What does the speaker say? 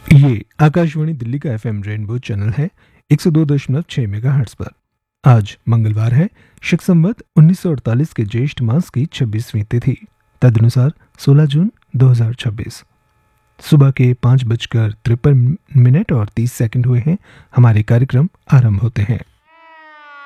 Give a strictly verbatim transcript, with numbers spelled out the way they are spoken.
ये आकाशवाणी दिल्ली का FM rainbow channel है एक सौ दो दशमलव छह मेगाहर्ट्ज पर। आज मंगलवार है, शक संवत उन्नीस सौ अड़तालीस के ज्येष्ठ मास की छब्बीसवीं तिथि, तदनुसार सोलह जून दो हज़ार छब्बीस। सुबह के पाँच बजकर तिरपन मिनट और तीस सेकंड हुए हैं। हमारे कार्यक्रम आरंभ होते हैं।